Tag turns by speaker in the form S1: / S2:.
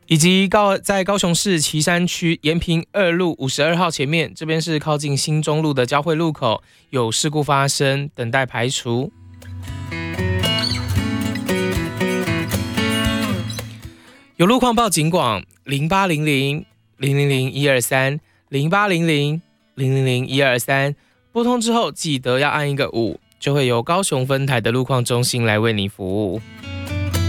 S1: 以及在高雄市旗山区延平2路52号前面，这边是靠近新中路的交汇路口，有事故发生，等待排除。有路况报警广0800-000-123 0800-000-123，拨通之后记得要按一个5，就会由高雄分台的路况中心来为你服务。